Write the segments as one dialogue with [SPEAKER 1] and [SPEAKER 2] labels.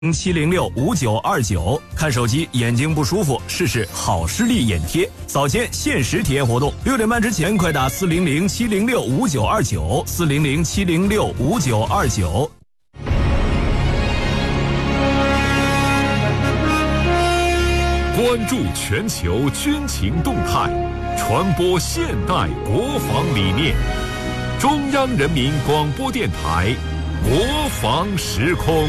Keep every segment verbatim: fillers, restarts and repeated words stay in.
[SPEAKER 1] 七零六五九二九，看手机眼睛不舒服，试试好视力眼贴，早间限时体验活动，六点半之前快打四零零七零六五九二九，四零零七零六五九二九。
[SPEAKER 2] 关注全球军情动态，传播现代国防理念。中央人民广播电台国防时空。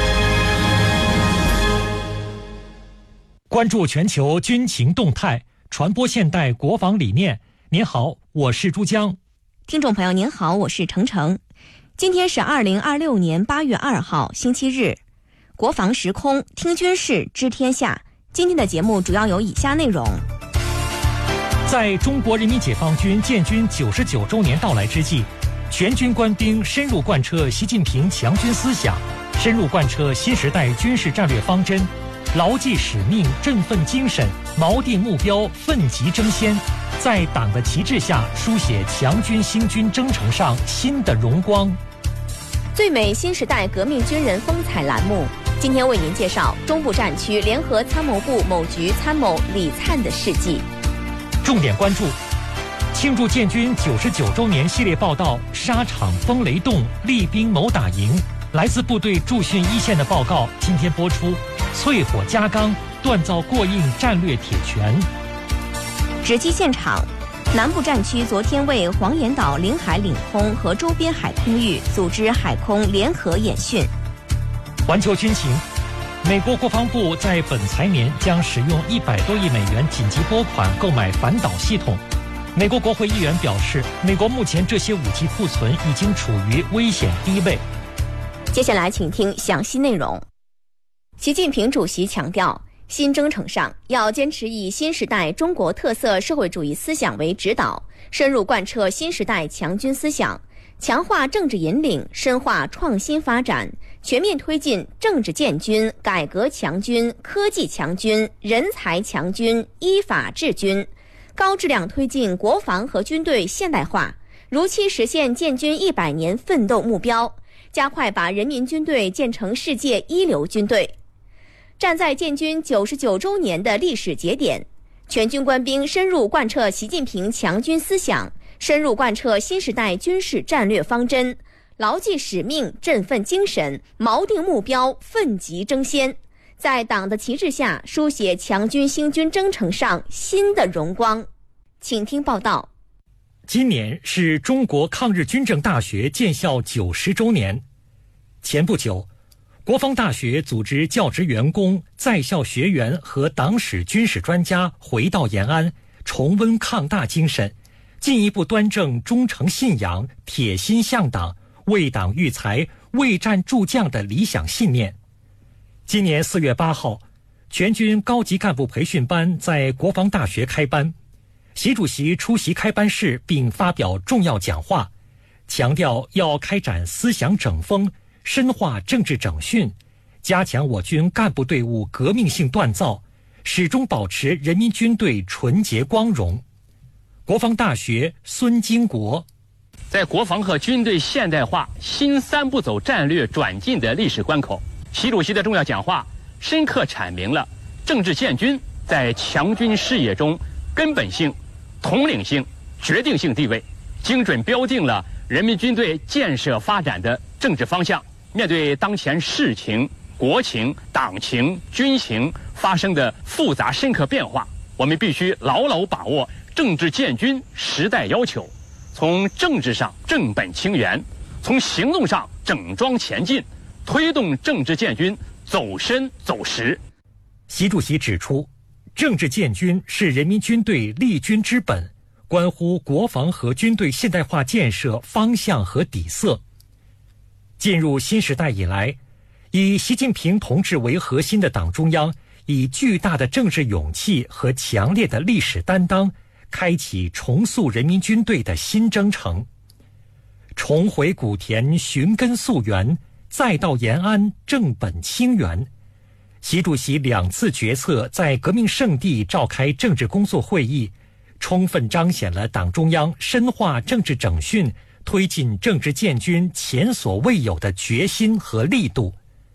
[SPEAKER 3] 关注全球军情动态，传播现代国防理念。您好，我是珠江。
[SPEAKER 4] 听众朋友您好，我是程程。今天是二零二六年八月二号，星期日。国防时空，听军事，知天下。今天的节目主要有以下内容。
[SPEAKER 3] 在中国人民解放军建军九十九周年到来之际，全军官兵深入贯彻习近平强军思想，深入贯彻新时代军事战略方针，牢记使命，振奋精神，锚定目标，奋楫争先，在党的旗帜下书写强军兴军征程上新的荣光。
[SPEAKER 4] 最美新时代革命军人风采栏目，今天为您介绍中部战区联合参谋部某局参谋李灿的事迹。
[SPEAKER 3] 重点关注庆祝建军九十九周年系列报道，沙场风雷动，厉兵谋打赢。来自部队驻训一线的报告今天播出，淬火加钢，锻造过硬战略铁拳。
[SPEAKER 4] 直击现场，南部战区昨天为黄岩岛领海领空和周边海空域组织海空联合演训。
[SPEAKER 3] 环球军情，美国国防部在本财年将使用一百多亿美元紧急拨款购买反导系统。美国国会议员表示，美国目前这些武器库存已经处于危险低位。
[SPEAKER 4] 接下来请听详细内容。习近平主席强调，新征程上要坚持以新时代中国特色社会主义思想为指导，深入贯彻新时代强军思想，强化政治引领，深化创新发展，全面推进政治建军、改革强军、科技强军、人才强军、依法治军，高质量推进国防和军队现代化，如期实现建军一百年奋斗目标，加快把人民军队建成世界一流军队。站在建军九十九周年的历史节点，全军官兵深入贯彻习近平强军思想，深入贯彻新时代军事战略方针，牢记使命，振奋精神，锚定目标，奋楫争先，在党的旗帜下书写强军兴军征程上新的荣光。请听报道。
[SPEAKER 3] 今年是中国抗日军政大学建校九十周年。前不久，国防大学组织教职员工、在校学员和党史军事专家回到延安，重温抗大精神，进一步端正忠诚信仰、铁心向党、为党育才、为战助将的理想信念。今年四月八号，全军高级干部培训班在国防大学开班。习主席出席开班式并发表重要讲话，强调要开展思想整风，深化政治整训，加强我军干部队伍革命性锻造，始终保持人民军队纯洁光荣。国防大学孙金国，
[SPEAKER 5] 在国防和军队现代化新三步走战略转进的历史关口，习主席的重要讲话深刻阐明了政治建军在强军事业中根本性、统领性、决定性地位，精准标定了人民军队建设发展的政治方向。面对当前世情、国情、党情、军情发生的复杂深刻变化，我们必须牢牢把握政治建军时代要求，从政治上正本清源，从行动上整装前进，推动政治建军走深走实。
[SPEAKER 3] 习主席指出，政治建军是人民军队立军之本，关乎国防和军队现代化建设方向和底色。进入新时代以来，以习近平同志为核心的党中央，以巨大的政治勇气和强烈的历史担当，开启重塑人民军队的新征程。重回古田寻根溯源，再到延安正本清源。习主席两次决策在革命圣地召开政治工作会议，充分彰显了党中央深化政治整训、推进政治建军前所未有的决心和力度。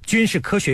[SPEAKER 3] 军事科学